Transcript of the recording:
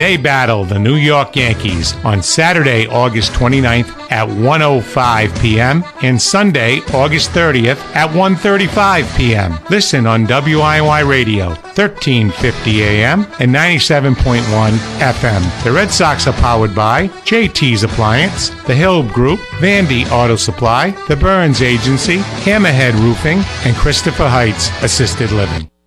They battle the New York Yankees on Saturday, August 29th at 1:05 p.m. and Sunday, August 30th at 1:35 p.m. Listen on WIY Radio, 1350 a.m. and 97.1 FM. The Red Sox are powered by JT's Appliance, The Hill Group, Vandy Auto Supply, The Burns Agency, Hammerhead Roofing, and Christopher Heights Assisted Living.